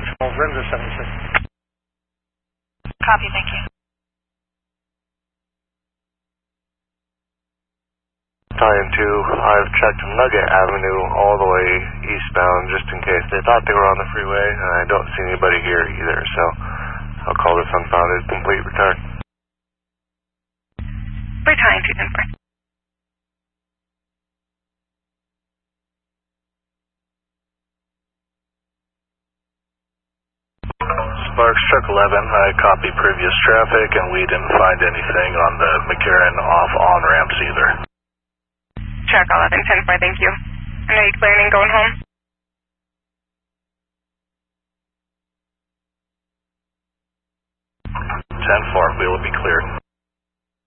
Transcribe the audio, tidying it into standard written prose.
Decimal, Renzo 76. Copy, thank you. Battalion 2, I've checked Nugget Avenue all the way eastbound just in case they thought they were on the freeway, and I don't see anybody here either, so I'll call this unfounded complete return. Battalion 2, 10-4. Sparks, truck 11, I copy previous traffic, and we didn't find anything on the McCarran off-on ramps either. Truck 11, 10-4, thank you. And are you clearing and going home? 10-4, we will be cleared.